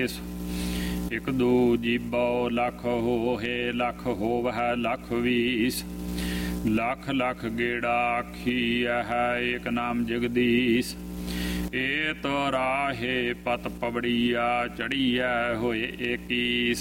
Case. ਇੱਕ ਦੂ ਜੀਬੋ ਲੱਖ ਹੋਹੇ ਲਖ ਹੋਵਹਿ ਲਖ ਵੀਸ। ਲੱਖ ਲੱਖ ਗੇੜਾ ਆਖੀ ਹੈ ਏਕ ਨਾਮ ਜਗਦੀਸ਼। ਏਤ ਰਾਹੇ ਪਤ ਪਵੜੀਆ ਚੜੀਐ ਹੋਏ ਏਕੀਸ।